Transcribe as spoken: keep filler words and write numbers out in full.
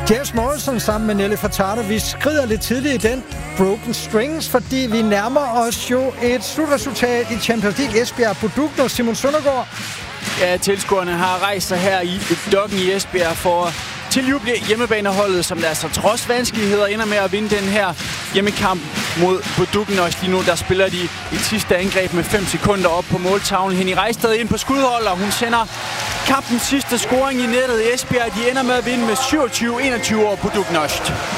James Morrison sammen med Nelly Furtado. Vi skrider lidt tidligt i den Broken Strings, fordi vi nærmer os jo et slutresultat i Champions League. Esbjerg Bodugno. Simon Søndergaard. Ja, tilskuerne har rejst sig her i Dokken i Esbjerg for tiljuble hjemmebaneholdet, som der så trods vanskeligheder ender med at vinde den her hjemmekamp mod Bodugnos. Lige nu der spiller de et sidste angreb med fem sekunder op på måltavlen. Henny Rejstad ind på skudhold, og hun sender kampens sidste scoring i nettet. Esbjerg de ender med at vinde med syvogtyve enogtyve over Bodugnos.